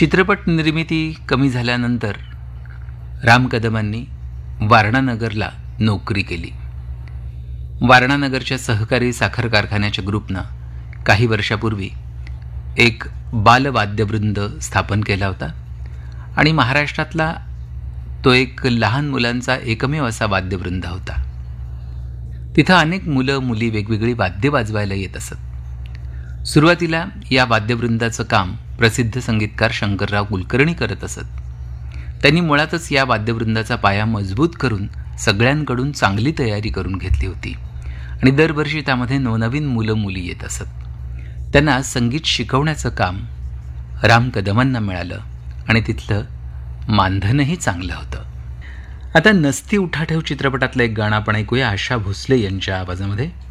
चित्रपट निर्मिती कमी झाल्यानंतर राम कदमांनी वारणानगरला नोकरी केली. वारणानगरच्या सहकारी साखर कारखान्याच्या ग्रुपनं काही वर्षापूर्वी एक बालवाद्यवृंद स्थापन केला होता आणि महाराष्ट्रातला तो एक लहान मुलांचा एकमेव असा वाद्यवृंद होता. तिथं अनेक मुलं मुली वेगवेगळी वाद्य वाजवायला येत असत. सुरुवातीला या वाद्यवृंदाचं काम प्रसिद्ध संगीतकार शंकरराव कुलकर्णी करत असत. त्यांनी मुळातच या वाद्यवृंदाचा पाया मजबूत करून सगळ्यांकडून चांगली तयारी करून घेतली होती आणि दरवर्षी त्यामध्ये नवनवीन मुलं मुली येत असत. त्यांना संगीत शिकवण्याचं काम राम कदमांना मिळालं आणि तिथलं मानधनही चांगलं होतं. आता नसती उठाठेव चित्रपटातलं एक गाणं आपण ऐकूया आशा भोसले यांच्या आवाजामध्ये.